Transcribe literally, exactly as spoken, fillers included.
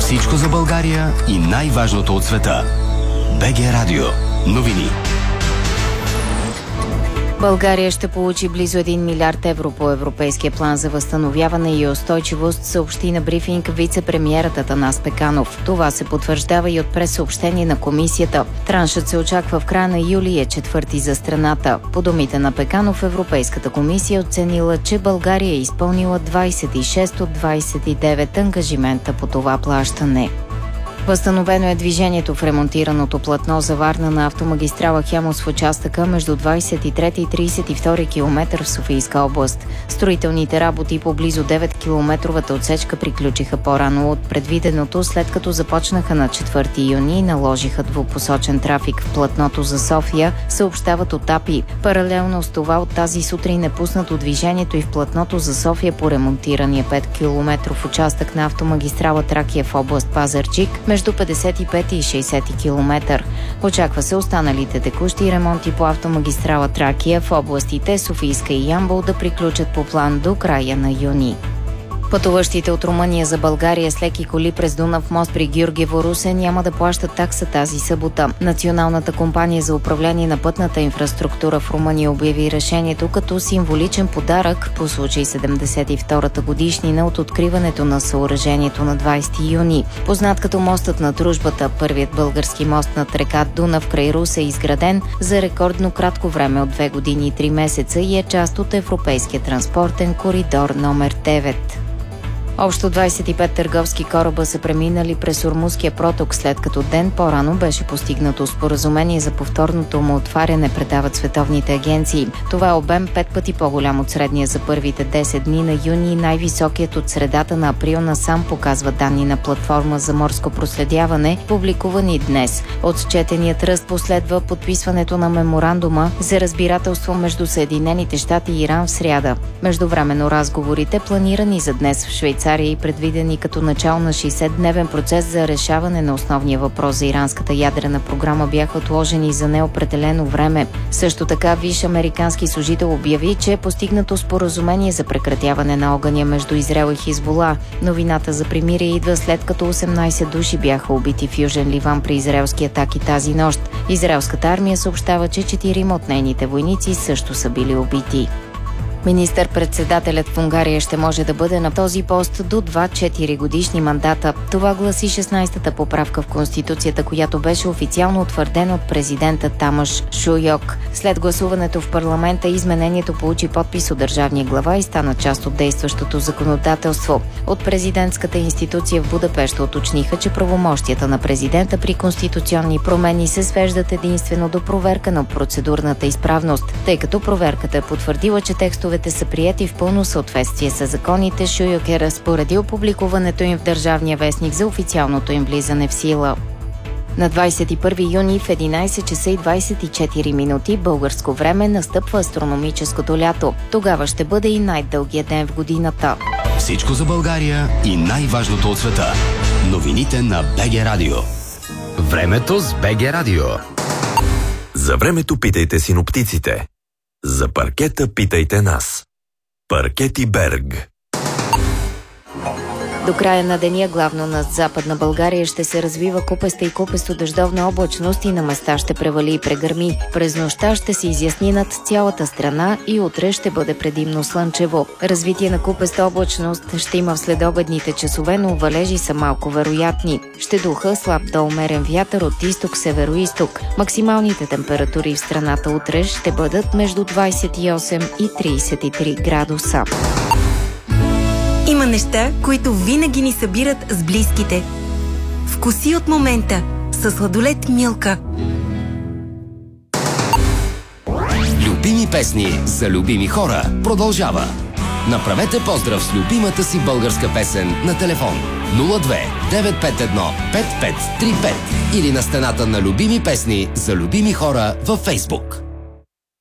Всичко за България и най-важното от света. БГ Радио. Новини. България ще получи близо един милиард евро по Европейския план за възстановяване и устойчивост, съобщи на брифинг вице-премиерът Атанас Пеканов. Това се потвърждава и от прес-съобщение на комисията. Траншът се очаква в края на юли и е четвърти за страната. По думите на Пеканов, Европейската комисия оценила, че България е изпълнила двадесет и шест от двадесет и девет ангажимента по това плащане. Възстановено е движението в ремонтираното платно за Варна на автомагистрала Хемус в участъка между двадесет и трети и тридесет и втори километър в Софийска област. Строителните работи по близо девет километровата отсечка приключиха по-рано от предвиденото, след като започнаха на четвърти юни и наложиха двупосочен трафик в платното за София, съобщават от АПИ. Паралелно с това от тази сутрин е пуснато движението и в платното за София по ремонтирания пет километров участък на автомагистрала Тракия в област Пазарджик между петдесет и пети и шейсети километър. Очаква се останалите текущи ремонти по автомагистрала Тракия в областите Софийска и Ямбол да приключат по план до края на юни. Пътуващите от Румъния за България с леки коли през Дунав мост при Георгиево, Русе няма да плащат такса тази събота. Националната компания за управление на пътната инфраструктура в Румъния обяви решението като символичен подарък по случай седемдесет и втората годишнина от откриването на съоръжението на двадесети юни. Познат като мостът на дружбата, първият български мост над река Дунав край Русе е изграден за рекордно кратко време от две години и три месеца и е част от Европейския транспортен коридор номер девет. Общо двадесет и пет търговски кораба са преминали през Ормузския проток, след като ден по-рано беше постигнато споразумение за повторното му отваряне, предават световните агенции. Това е обем пет пъти по-голям от средния за първите десет дни на юни и най-високият от средата на април насам, показва данни на платформа за морско проследяване, публикувани днес. От счетеният ръст последва подписването на меморандума за разбирателство между Съединените щати и Иран в сряда. Междувременно разговорите, планирани за днес в Швейцария и предвидени като начало на шейсетдневен процес за решаване на основния въпрос за иранската ядрена програма, бяха отложени за неопределено време. Също така висш американски служител обяви, че е постигнато споразумение за прекратяване на огъня между Израел и Хизбула. Новината за примирие идва след като осемнадесет души бяха убити в Южен Ливан при израелски атаки тази нощ. Израелската армия съобщава, че четирима от нейните войници също са били убити. Министър-председателят в Унгария ще може да бъде на този пост до два четири годишни мандата. Това гласи шестнадесетата поправка в Конституцията, която беше официално утвърдена от президента Тамаш Шуйок. След гласуването в парламента изменението получи подпис от държавния глава и стана част от действащото законодателство. От президентската институция в Будапеща уточниха, че правомощията на президента при конституционни промени се свеждат единствено до проверка на процедурната изправност. Тъй като проверката е потвърдила, че текстовете са приети в пълно съответствие с законите, Шуйок е разпоредил публикуването им в Държавния вестник за официалното им влизане в сила. На двадесет и първи юни в единадесет часа и двадесет и четири минути българско време настъпва астрономическото лято. Тогава ще бъде и най-дългият ден в годината. Всичко за България и най-важното от света. Новините на БГ Радио. Времето с БГ Радио. За времето питайте синоптиците. За паркета питайте нас. Паркети Берг. До края на деня главно над Западна България ще се развива купеста и купесто дъждовна облачност и на места ще превали и прегърми. През нощта ще се изясни над цялата страна и утре ще бъде предимно слънчево. Развитие на купеста облачност ще има в следобедните часове, но валежи са малко вероятни. Ще духа слаб до умерен вятър от изток-североизток. Максималните температури в страната утре ще бъдат между двадесет и осем и тридесет и три градуса. Има неща, които винаги ни събират с близките. Вкуси от момента със сладолед Милка. Любими песни за любими хора продължава. Направете поздрав с любимата си българска песен на телефон нула две девет пет едно пет пет три пет или на стената на любими песни за любими хора във Фейсбук.